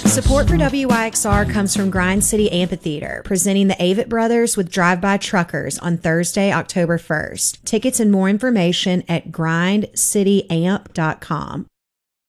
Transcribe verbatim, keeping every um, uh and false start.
Support for W Y X R comes from Grind City Amphitheater, presenting the Avett Brothers with Drive-By Truckers on Thursday, October first. Tickets and more information at grind city amp dot com.